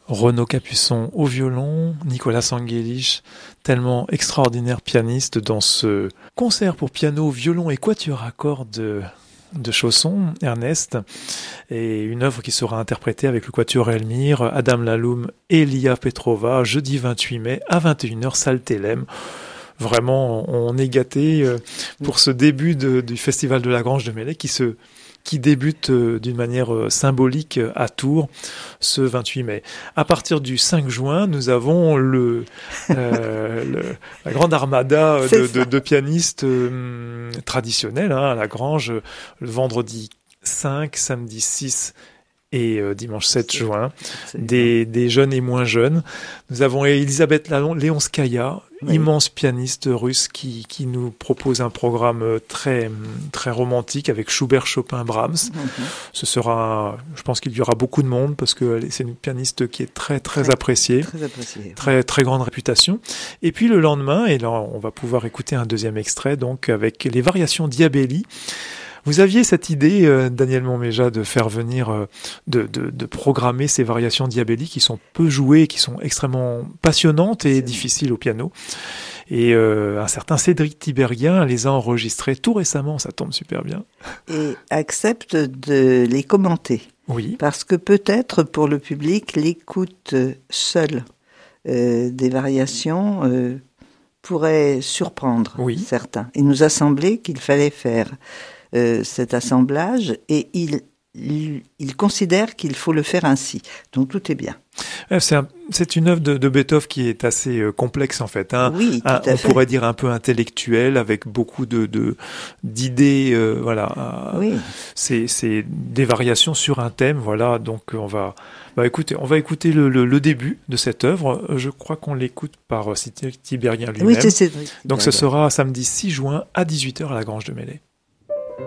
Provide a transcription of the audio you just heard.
Renaud Capuçon au violon, Nicolas Sanguélich, tellement extraordinaire pianiste dans ce concert pour piano, violon et quatuor à cordes de Chausson, Ernest, et une œuvre qui sera interprétée avec le quatuor Elmire, Adam Laloum et Lia Petrova, jeudi 28 mai à 21h, salle Thélème. Vraiment, on est gâtés pour ce début du Festival de la Grange de Melay qui débute d'une manière symbolique à Tours ce 28 mai. À partir du 5 juin, nous avons la grande armada de pianistes traditionnels à la Grange, le vendredi 5, samedi 6 et dimanche 7 juin, des jeunes et moins jeunes. Nous avons Elisabeth Leonskaya, immense pianiste russe qui nous propose un programme très, très romantique avec Schubert, Chopin, Brahms. Ce sera, je pense qu'il y aura beaucoup de monde parce que c'est une pianiste qui est très, très appréciée. Très, très grande réputation. Et puis le lendemain, et là on va pouvoir écouter un deuxième extrait, donc avec les variations Diabelli. Vous aviez cette idée, Daniel Montméja, de faire venir, de programmer ces variations Diabelli qui sont peu jouées, qui sont extrêmement passionnantes et difficiles au piano. Et un certain Cédric Tiberghien les a enregistrées tout récemment, ça tombe super bien. Et accepte de les commenter. Oui. Parce que peut-être pour le public, l'écoute seule des variations pourrait surprendre certains. Il nous a semblé qu'il fallait faire cet assemblage et il considère qu'il faut le faire ainsi. Donc tout est bien. C'est une œuvre de Beethoven qui est assez complexe en fait. Oui, tout à fait. On pourrait dire un peu intellectuelle avec beaucoup d'idées. Voilà. Oui. C'est des variations sur un thème. Voilà. Donc on va écouter le début de cette œuvre. Je crois qu'on l'écoute par Tiberghien lui-même. Oui, c'est Cédric. Donc ce sera samedi 6 juin à 18h à la Grange de Melay.